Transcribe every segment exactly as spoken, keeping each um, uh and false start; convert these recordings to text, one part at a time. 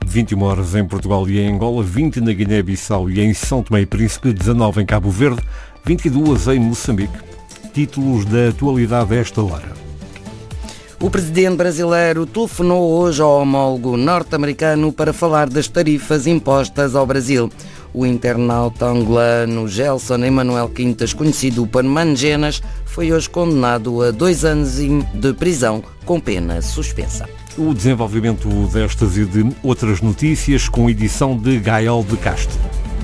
vinte e uma horas em Portugal e em Angola, vinte na Guiné-Bissau e em São Tomé e Príncipe, dezanove em Cabo Verde, vinte e duas em Moçambique. Títulos da atualidade a esta hora. O presidente brasileiro telefonou hoje ao homólogo norte-americano para falar das tarifas impostas ao Brasil. O internauta angolano Gelson Emanuel Quintas, conhecido por Mangenas, foi hoje condenado a dois anos de prisão com pena suspensa. O desenvolvimento destas e de outras notícias com edição de Gael de Castro.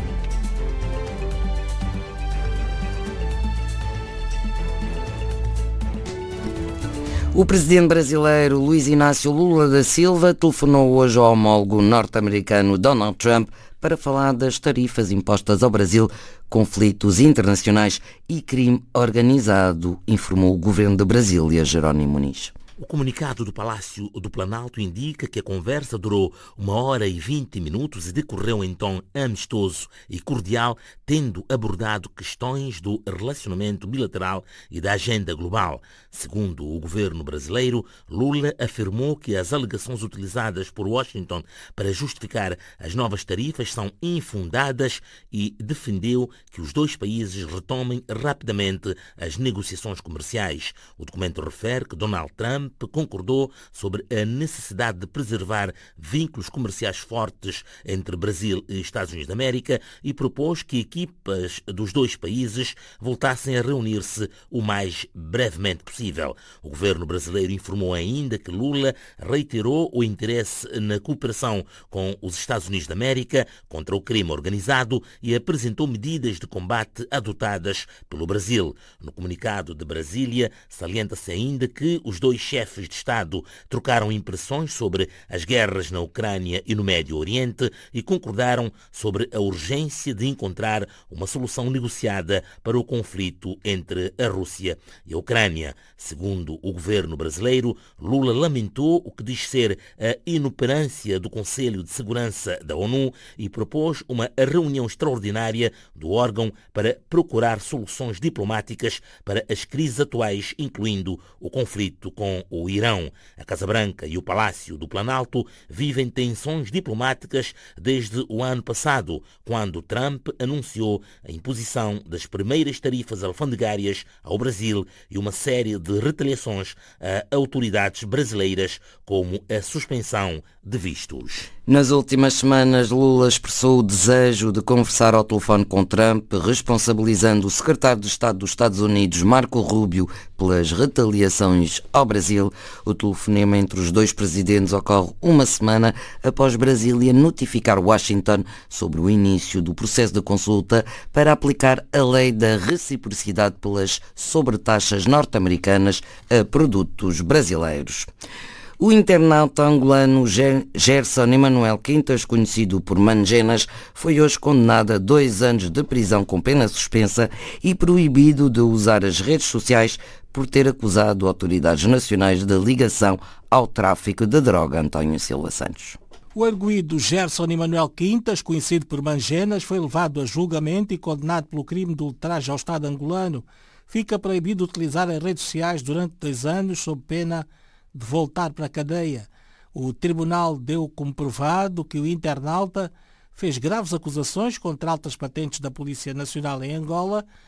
O presidente brasileiro Luiz Inácio Lula da Silva telefonou hoje ao homólogo norte-americano Donald Trump para falar das tarifas impostas ao Brasil, conflitos internacionais e crime organizado, informou o governo de Brasília, Jerónimo Muniz. O comunicado do Palácio do Planalto indica que a conversa durou uma hora e vinte minutos e decorreu em tom amistoso e cordial, tendo abordado questões do relacionamento bilateral e da agenda global. Segundo o governo brasileiro, Lula afirmou que as alegações utilizadas por Washington para justificar as novas tarifas são infundadas e defendeu que os dois países retomem rapidamente as negociações comerciais. O documento refere que Donald Trump concordou sobre a necessidade de preservar vínculos comerciais fortes entre Brasil e Estados Unidos da América e propôs que equipas dos dois países voltassem a reunir-se o mais brevemente possível. O governo brasileiro informou ainda que Lula reiterou o interesse na cooperação com os Estados Unidos da América contra o crime organizado e apresentou medidas de combate adotadas pelo Brasil. No comunicado de Brasília, salienta-se ainda que os dois chefes de Estado trocaram impressões sobre as guerras na Ucrânia e no Médio Oriente e concordaram sobre a urgência de encontrar uma solução negociada para o conflito entre a Rússia e a Ucrânia. Segundo o governo brasileiro, Lula lamentou o que diz ser a inoperância do Conselho de Segurança da ONU e propôs uma reunião extraordinária do órgão para procurar soluções diplomáticas para as crises atuais, incluindo o conflito com o Irão. A Casa Branca e o Palácio do Planalto vivem tensões diplomáticas desde o ano passado, quando Trump anunciou a imposição das primeiras tarifas alfandegárias ao Brasil e uma série de retaliações a autoridades brasileiras, como a suspensão de vistos. Nas últimas semanas, Lula expressou o desejo de conversar ao telefone com Trump, responsabilizando o secretário de Estado dos Estados Unidos, Marco Rubio, pelas retaliações ao Brasil. O telefonema entre os dois presidentes ocorre uma semana após Brasília notificar Washington sobre o início do processo de consulta para aplicar a lei da reciprocidade pelas sobretaxas norte-americanas a produtos brasileiros. O internauta angolano Gerson Emanuel Quintas, conhecido por Mangenas, foi hoje condenado a dois anos de prisão com pena suspensa e proibido de usar as redes sociais por ter acusado autoridades nacionais de ligação ao tráfico de droga. António Silva Santos. O arguido Gerson Emanuel Quintas, conhecido por Mangenas, foi levado a julgamento e condenado pelo crime de ultraje ao Estado angolano. Fica proibido utilizar as redes sociais durante dois anos sob pena de voltar para a cadeia. O tribunal deu como provado que o internauta fez graves acusações contra altas patentes da Polícia Nacional em Angola